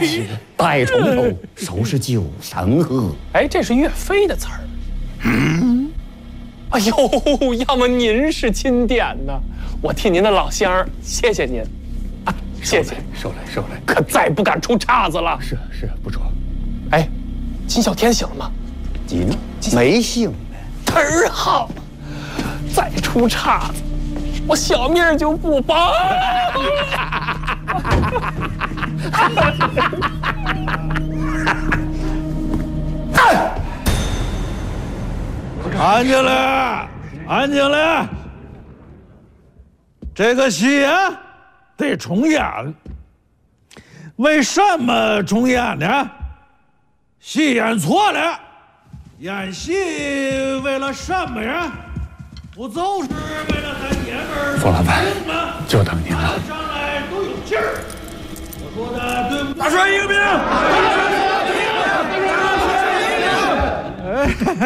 带重头，收拾酒山河。 哎，这是岳飞的词儿。哎呦，要么您是钦点呢，我替您的老乡儿谢谢您，啊，谢谢。 收来， 可再不敢出岔子了。 是，不错。 哎，金小天醒了吗？ 急呢？没醒呢。 忒儿好，再出岔子，我小命就不保。 安静了，安静了。这个戏啊，得重演。为什么重演呢？戏演错了。演戏为了什么呀？不就是为了咱爷们儿？ 冯老板，就等您了。 上来都有劲儿。我说的对不对？大帅英明。